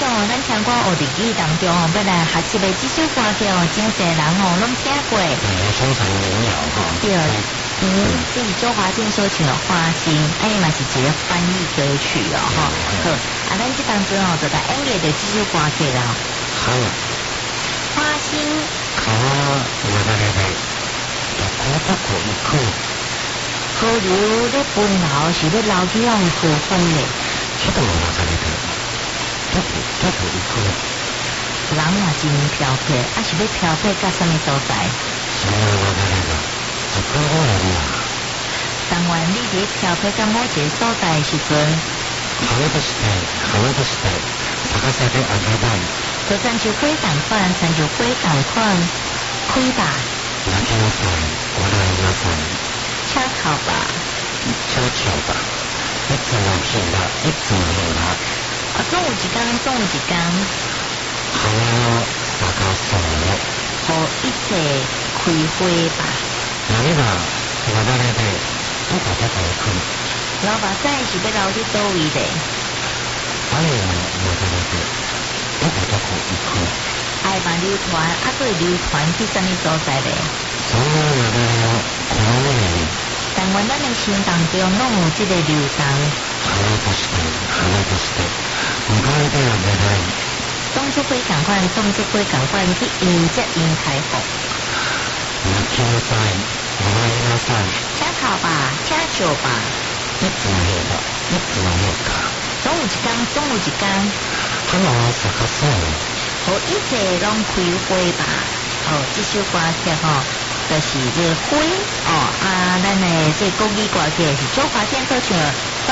上哦，咱听歌学日语当中哦，要来学习的这首歌曲哦，真侪人哦拢听过。 非常民谣哈。 对，这是周华健所唱的《花心》，哎嘛是一个翻译歌曲哦哈。好，咱这当中哦，就来演绎的这首歌曲啦。 好。 花心。 川流れるどこどこ行く。 河流咧奔流是咧流去向何方咧？ 人も流れるどこどこ行く。 人嘛真漂泊，啊是要漂泊到什么所在？ その流れがどこをやるわ。 但愿你伫漂泊到某一个所在的时阵， 花として咲かせてあげたい。 就亲像花同款，亲像花同款，开吧， 泣きなさい，笑いなさい， 悄悄吧， 悄悄吧。いつも日がいつも夜が。 总有一天，总有一天， 花を咲かそう。 互一切开花吧。 波が流れてどこどこ行く。 流目屎是要流去倒位咧？ 愛が流れてどこどこ行く。 愛嘛流傳，啊對流傳去什麼所在咧？ その流れをこの上に。 但願咱的心當中攏有這個流動。 花として迎えてあげたい。 當這花同款，當這花同款去迎接迎開放。 泣きなさい，笑いなさい。 悄悄吧，悄悄吧。 いつも夜がいつも夜が。 總有一天，總有一天。 花を咲かそう。 互一切攏開花吧。這首歌曲就是這花咱的這國語歌曲是周華健所唱的《花